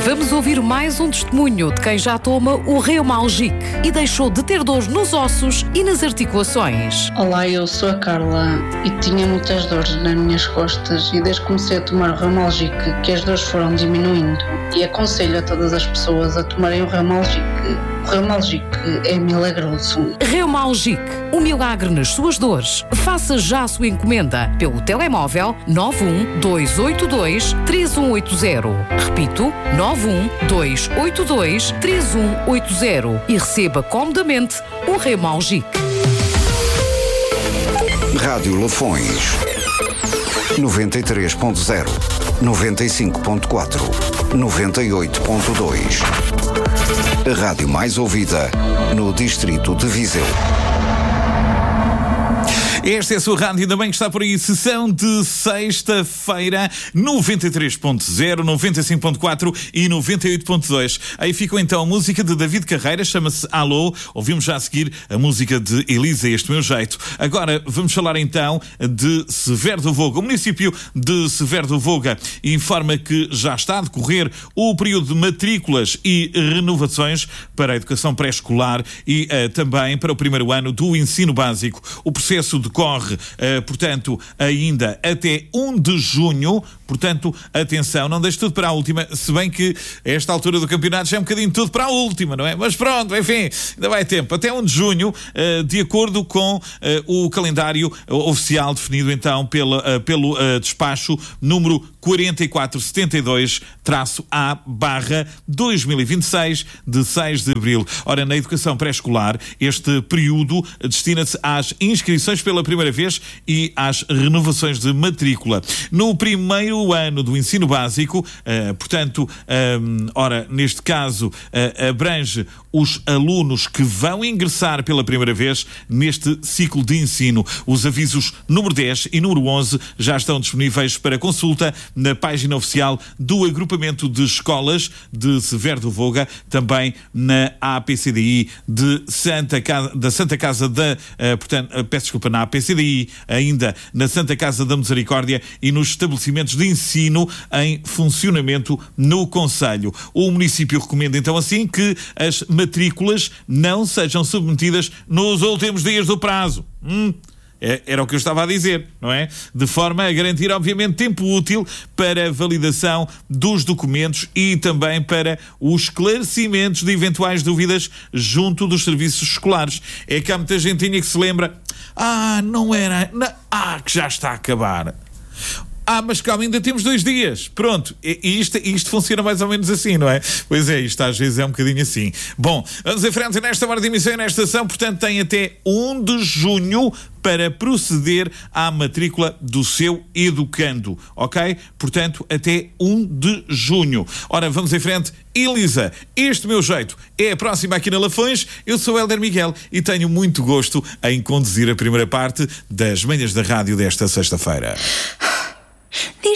Vamos ouvir mais um testemunho de quem já toma o Reumalgic e deixou de ter dores nos ossos e nas articulações. Olá, eu sou a Carla e tinha muitas dores nas minhas costas e desde que comecei a tomar o Reumalgic que as dores foram diminuindo e aconselho a todas as pessoas a tomarem o Reumalgic. O Reumalgic é milagroso. Reumalgic, um milagre nas suas dores. Faça já a sua encomenda pelo telemóvel 912823180. Repito, 912823180 e receba comodamente o Reumalgic. Rádio Lafões 93.0, 95.4, 98.2. A rádio mais ouvida no distrito de Viseu. Esta é a sua rádio, ainda bem que está por aí. Sessão de sexta-feira, 93.0, 95.4 e 98.2. Aí ficou então a música de David Carreira, chama-se Alô. Ouvimos já a seguir a música de Elisa, Este Meu Jeito. Agora vamos falar então de Severo do Voga. O município de Severo do Voga informa que já está a decorrer o período de matrículas e renovações para a educação pré-escolar e também para o primeiro ano do ensino básico. O processo decorre, portanto, ainda até 1 de junho. Portanto, atenção, não deixe tudo para a última, se bem que a esta altura do campeonato já é um bocadinho tudo para a última, não é? Mas pronto, enfim, ainda vai tempo. Até 1 de junho, de acordo com o calendário oficial definido então pelo despacho número 4472-A/2026, de 6 de abril. Ora, na educação pré-escolar, este período destina-se às inscrições pela primeira vez e às renovações de matrícula. No primeiro ano do ensino básico, portanto, ora, neste caso, abrange os alunos que vão ingressar pela primeira vez neste ciclo de ensino. Os avisos número 10 e número 11 já estão disponíveis para consulta na página oficial do Agrupamento de Escolas de Severo do Voga, também na APCDI na APCDI, ainda na Santa Casa da Misericórdia e nos estabelecimentos de ensino em funcionamento no concelho. O município recomenda então assim que as matrículas não sejam submetidas nos últimos dias do prazo. Era o que eu estava a dizer, não é? De forma a garantir, obviamente, tempo útil para a validação dos documentos e também para os esclarecimentos de eventuais dúvidas junto dos serviços escolares. É que há muita gentinha que se lembra, que já está a acabar. Mas calma, ainda temos 2 dias. Pronto, e isto funciona mais ou menos assim, não é? Pois é, isto às vezes é um bocadinho assim. Bom, vamos em frente nesta hora de emissão e nesta ação, portanto tem até 1 de junho para proceder à matrícula do seu educando, ok? Portanto, até 1 de junho. Ora, vamos em frente. Elisa, Este Meu Jeito é a próxima aqui na Lafões. Eu sou Hélder Miguel e tenho muito gosto em conduzir a primeira parte das manhãs da rádio desta sexta-feira.